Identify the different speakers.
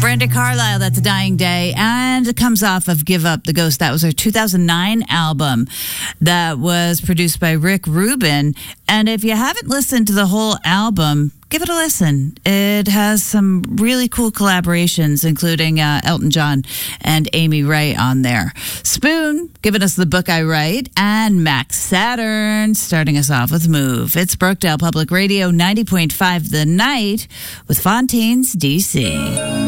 Speaker 1: Brenda Carlisle, That's a Dying Day, and it comes off of Give Up the Ghost. That was her 2009 album that was produced by Rick Rubin. And if you haven't listened to the whole album, give it a listen. It has some really cool collaborations, including Elton John and Amy Wright on there. Spoon giving us The Book I Write, and Max Saturn starting us off with Move. It's Brookdale Public Radio 90.5 The Night with Fontaines, D.C.